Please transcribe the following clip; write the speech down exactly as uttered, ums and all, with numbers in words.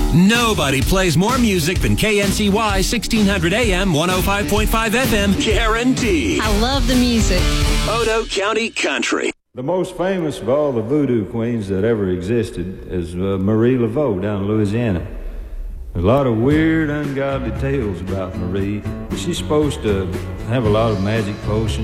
Nobody plays more music than K N C Y sixteen hundred A M, one oh five point five F M. Guaranteed. I love the music. Odo County Country. The most famous of all the voodoo queens that ever existed is uh, Marie Laveau down in Louisiana. There's a lot of weird, ungodly tales about Marie. She's supposed to have a lot of magic potions.